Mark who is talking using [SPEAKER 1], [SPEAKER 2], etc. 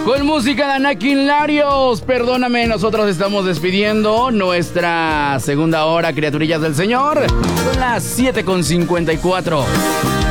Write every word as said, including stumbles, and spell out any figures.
[SPEAKER 1] Con música de Anakin Larios. Perdóname, nosotros estamos despidiendo nuestra segunda hora, criaturillas del Señor. Son las siete con cincuenta y cuatro.